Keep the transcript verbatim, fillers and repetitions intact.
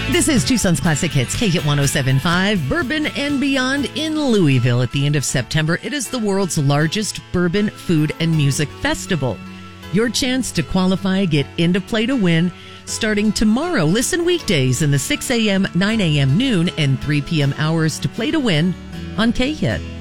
This is Tucson's Classic Hits, K Hit one oh seven point five, Bourbon and Beyond in Louisville at the end of September. It is the world's largest bourbon, food, and music festival. Your chance to qualify, get into play to win, starting tomorrow. Listen weekdays in the six a.m., nine a.m., noon, and three p.m. hours to play to win on K Hit.